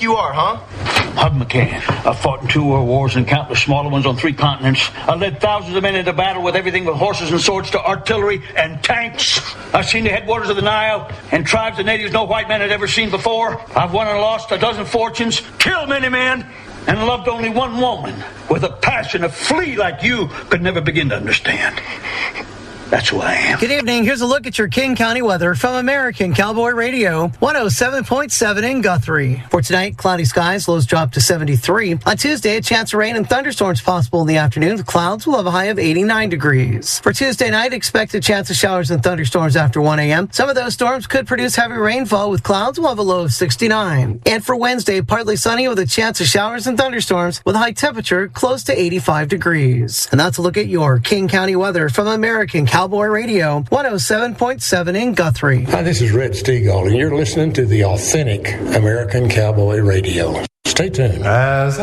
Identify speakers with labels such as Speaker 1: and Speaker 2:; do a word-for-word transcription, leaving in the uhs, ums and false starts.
Speaker 1: you are, huh?
Speaker 2: Hug McCann. I fought in two world wars and countless smaller ones on three continents. I led thousands of men into battle with everything from horses and swords to artillery and tanks. I've seen the headwaters of the Nile and tribes of natives no white man had ever seen before. I've won and lost a dozen fortunes, killed many men, and loved only one woman with a passion a flea like you could never begin to understand. That's who I am.
Speaker 3: Good evening. Here's a look at your King County weather from American Cowboy Radio, one oh seven point seven in Guthrie. For tonight, cloudy skies, lows drop to seventy-three. On Tuesday, a chance of rain and thunderstorms possible in the afternoon. The clouds will have a high of eighty-nine degrees. For Tuesday night, expect a chance of showers and thunderstorms after one a.m. Some of those storms could produce heavy rainfall with clouds. We'll have a low of sixty-nine. And for Wednesday, partly sunny with a chance of showers and thunderstorms with a high temperature close to eighty-five degrees. And that's a look at your King County weather from American Cowboy Radio, one oh seven point seven in Guthrie.
Speaker 4: Hi, this is Red Stegall, and you're listening to the authentic American Cowboy Radio. Stay tuned.
Speaker 5: As